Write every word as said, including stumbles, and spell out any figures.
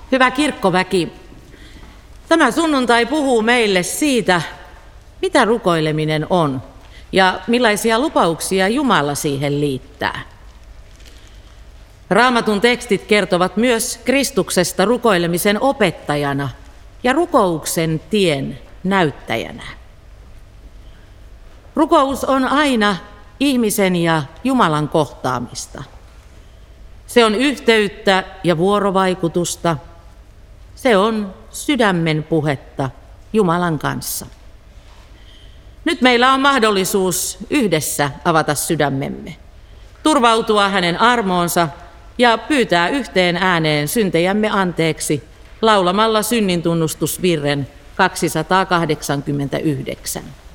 Hyvä kirkkoväki, tämä sunnuntai puhuu meille siitä, mitä rukoileminen on ja millaisia lupauksia Jumala siihen liittää. Raamatun tekstit kertovat myös Kristuksesta rukoilemisen opettajana ja rukouksen tien näyttäjänä. Rukous on aina ihmisen ja Jumalan kohtaamista. Se on yhteyttä ja vuorovaikutusta. Se on sydämen puhetta Jumalan kanssa. Nyt meillä on mahdollisuus yhdessä avata sydämemme, turvautua hänen armoonsa ja pyytää yhteen ääneen syntejämme anteeksi laulamalla synnintunnustusvirren kaksisataakahdeksankymmentäyhdeksän.